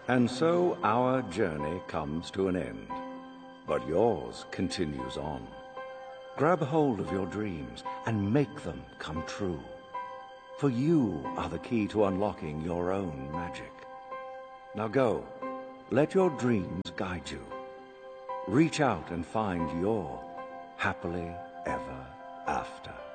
And so our journey comes to an end, but yours continues on. Grab hold of your dreams and make them come true. For you are the key to unlocking your own magic. Now go, let your dreams guide you. Reach out and find your happily ever after.